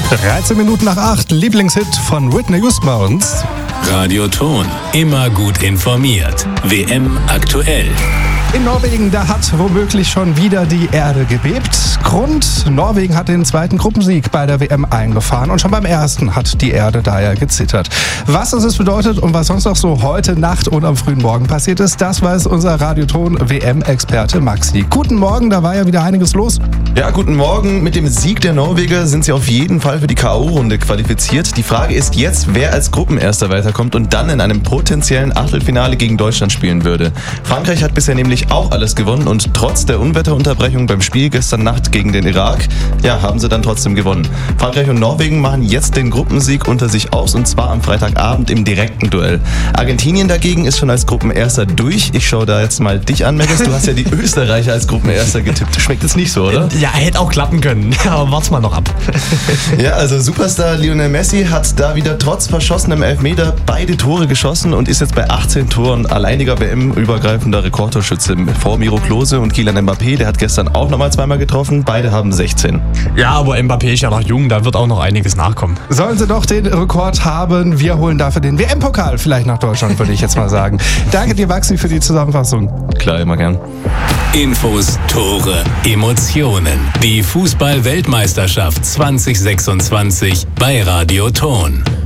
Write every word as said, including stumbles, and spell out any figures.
dreizehn Minuten nach acht, Lieblingshit von Whitney Houston bei uns. Radio Ton, immer gut informiert. W M aktuell. In Norwegen, da hat womöglich schon wieder die Erde gebebt. Grund, Norwegen hat den zweiten Gruppensieg bei der W M eingefahren und schon beim ersten hat die Erde daher gezittert. Was das bedeutet und was sonst noch so heute Nacht und am frühen Morgen passiert ist, das weiß unser Radioton-W M-Experte Maxi. Guten Morgen, da war ja wieder einiges los. Ja, guten Morgen. Mit dem Sieg der Norweger sind sie auf jeden Fall für die K O-Runde qualifiziert. Die Frage ist jetzt, wer als Gruppenerster weiterkommt und dann in einem potenziellen Achtelfinale gegen Deutschland spielen würde. Frankreich hat bisher nämlich auch alles gewonnen und trotz der Unwetterunterbrechung beim Spiel gestern Nacht gegen den Irak, ja, haben sie dann trotzdem gewonnen. Frankreich und Norwegen machen jetzt den Gruppensieg unter sich aus und zwar am Freitagabend im direkten Duell. Argentinien dagegen ist schon als Gruppenerster durch. Ich schaue da jetzt mal dich an, Megas. Du hast ja die Österreicher als Gruppenerster getippt. Schmeckt es nicht so, oder? Ja, hätte auch klappen können. Aber wart's mal noch ab. Ja, also Superstar Lionel Messi hat da wieder trotz verschossenem Elfmeter beide Tore geschossen und ist jetzt bei achtzehn Toren alleiniger W M-übergreifender Rekordtorschütze vor Miro Klose und Kylian Mbappé. Der hat gestern auch nochmal zweimal getroffen. Beide haben sechzehn. Ja, aber Mbappé ist ja noch jung, da wird auch noch einiges nachkommen. Sollen sie doch den Rekord haben, wir holen dafür den W M-Pokal vielleicht nach Deutschland, würde ich jetzt mal sagen. Danke dir, Maxi, für die Zusammenfassung. Klar, immer gern. Infos, Tore, Emotionen. Die Fußball-Weltmeisterschaft zwanzig sechsundzwanzig bei Radio Ton.